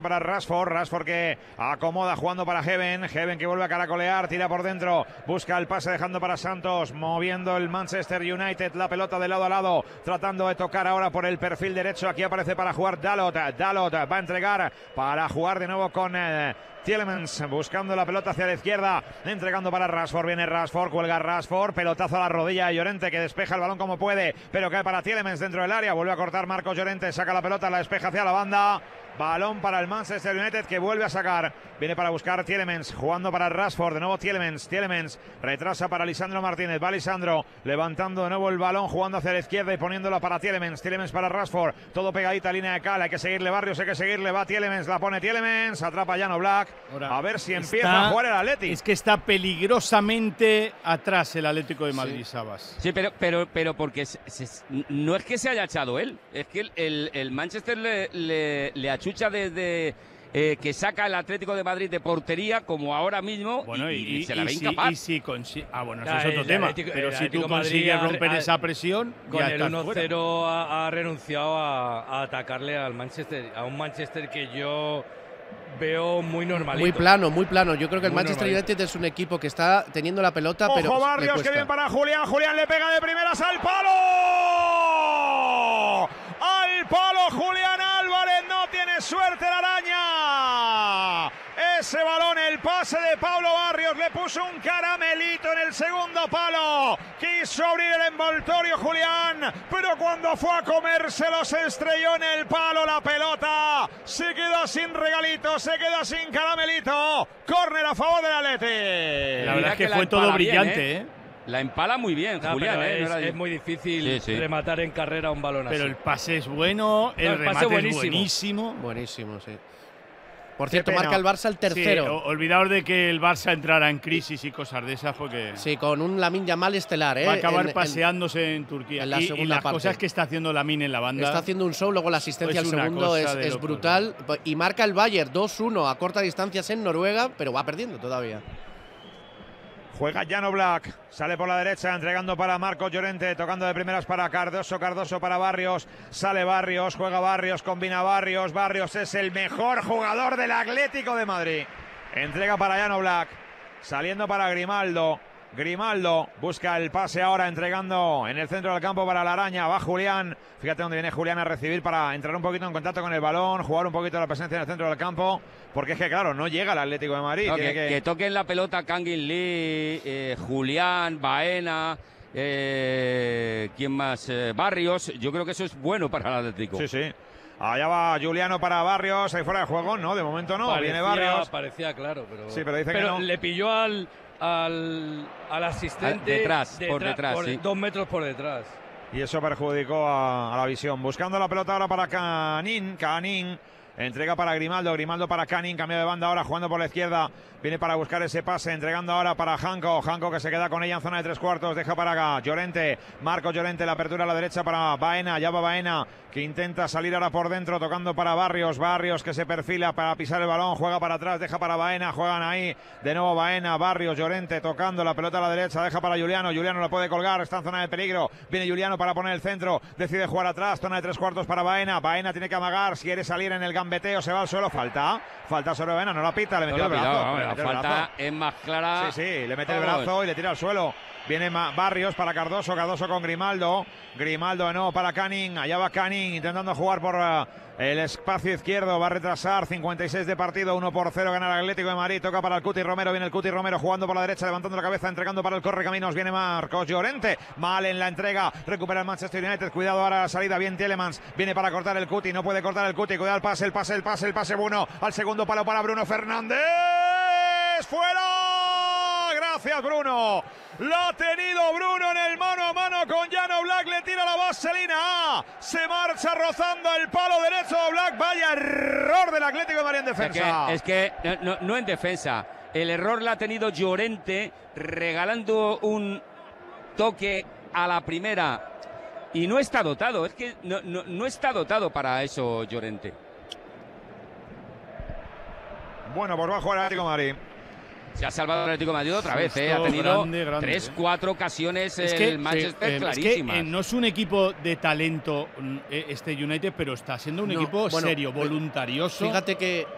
Para Rashford que acomoda jugando para Heaven que vuelve a caracolear, tira por dentro, busca el pase dejando para Santos, moviendo el Manchester United la pelota de lado a lado, tratando de tocar ahora por el perfil derecho, aquí aparece para jugar Dalot va a entregar para jugar de nuevo con Tielemans, buscando la pelota hacia la izquierda, entregando para Rashford, viene Rashford, cuelga Rashford, pelotazo a la rodilla de Llorente que despeja el balón como puede, pero cae para Tielemans dentro del área, vuelve a cortar Marcos Llorente, saca la pelota, la despeja hacia la banda. Balón para el Manchester United que vuelve a sacar. Viene para buscar Tielemans, jugando para Rashford. De nuevo Tielemans retrasa para Lisandro Martínez. Va Lisandro levantando de nuevo el balón, jugando hacia la izquierda y poniéndola para Tielemans. Tielemans para Rashford. Todo pegadita, línea de cal. Hay que seguirle Barrios, hay que seguirle. Va Tielemans, la pone Tielemans. Atrapa Jan Oblak. A ver si empieza a jugar el Atleti. Es que está peligrosamente atrás el Atlético de Madrid, Sabas. Sí, pero porque no es que se haya echado él. Es que el Manchester le achucha desde que saca el Atlético de Madrid de portería, como ahora mismo, bueno, y se la ve incapaz. Bueno, eso es otro tema. Pero si tú consigues romper esa presión, con el 1-0 ha renunciado a atacarle al Manchester, a un Manchester que yo veo muy normalito. Muy plano. Yo creo que el Manchester United es un equipo que está teniendo la pelota, pero Barrios, que bien para Julián. Julián le pega de primeras al palo. ¡Al palo Julián Álvarez! No tiene suerte la araña. Ese balón, el pase de Pablo Barrios, le puso un caramelito en el segundo palo. Quiso abrir el envoltorio Julián, pero cuando fue a comérselo se estrelló en el palo la pelota. Se quedó sin regalito, se quedó sin caramelito. Córner a favor del Atleti. La verdad es que fue todo brillante, ¿eh? La empala muy bien, Julián. Es muy difícil rematar en carrera un balón así. Pero el pase es bueno, el remate es buenísimo. Buenísimo, sí. Por cierto, marca el Barça el tercero. Sí, olvidaos de que el Barça entrara en crisis y cosas de esas, porque sí, con un Lamine Yamal estelar, va a acabar paseándose en Turquía. En la segunda y las parte. Cosas que está haciendo Lamine en la banda. Está haciendo un show, luego la asistencia al segundo es brutal. Y marca el Bayern 2-1 a corta distancia en Noruega, pero va perdiendo todavía. Juega Jan Oblak, sale por la derecha, entregando para Marcos Llorente, tocando de primeras para Cardoso para Barrios, sale Barrios, juega Barrios, combina Barrios es el mejor jugador del Atlético de Madrid. Entrega para Jan Oblak, saliendo para Grimaldo busca el pase ahora, entregando en el centro del campo para la araña, va Julián, fíjate dónde viene Julián a recibir para entrar un poquito en contacto con el balón, jugar un poquito la presencia en el centro del campo, porque es que claro, no llega el Atlético de Madrid. No, que toquen la pelota Kangin Lee, Julián, Baena, ¿quién más? Barrios, yo creo que eso es bueno para el Atlético. Sí. Allá va Juliano para Barrios, ahí fuera de juego, no, de momento no, viene Barrios. Parecía claro, pero sí, pero dice que no. Le pilló al asistente por detrás, sí. 2 metros por detrás. Y eso perjudicó a la visión. Buscando la pelota ahora para Canin. Entrega para Grimaldo para Canin, cambio de banda ahora, jugando por la izquierda, viene para buscar ese pase, entregando ahora para Janko que se queda con ella en zona de 3/4, deja para Llorente, Marcos Llorente, la apertura a la derecha para Baena, ya va Baena, que intenta salir ahora por dentro, tocando para Barrios que se perfila para pisar el balón, juega para atrás, deja para Baena, juegan ahí, de nuevo Baena, Barrios, Llorente, tocando la pelota a la derecha, deja para Juliano la puede colgar, está en zona de peligro, viene Juliano para poner el centro, decide jugar atrás, zona de 3/4 para Baena tiene que amagar, si quiere salir en el gambeteo, se va al suelo, falta sobre Baena, no la pita, le metió el brazo. La falta es más clara. Sí, le mete el brazo y le tira al suelo. Viene Barrios para Cardoso con Grimaldo de nuevo para Canning, allá va Canning intentando jugar por el espacio izquierdo, va a retrasar, 56 de partido, 1-0 gana el Atlético de Madrid, toca para el Cuti Romero, viene el Cuti Romero jugando por la derecha, levantando la cabeza, entregando para el correcaminos, viene Marcos Llorente, mal en la entrega, recupera el Manchester United, cuidado ahora la salida, bien Tielemans, viene para cortar el Cuti, no puede cortar el Cuti, cuidado el pase bueno, al segundo palo para Bruno Fernández, fuera, gracias Bruno. Lo ha tenido Bruno en el mano a mano con Jan Oblak, le tira la vaselina, se marcha rozando el palo derecho de Oblak, vaya error del Atlético de Madrid en defensa. Es que no en defensa, el error lo ha tenido Llorente regalando un toque a la primera y no está dotado, es que no está dotado para eso Llorente. Bueno, pues va a jugar el Atlético de Madrid. Se ha salvado el Atlético de Madrid otra vez, ha tenido 3-4 ocasiones el Manchester clarísimas. Es que no es un equipo de talento este United, pero está siendo un equipo serio, voluntarioso. Fíjate que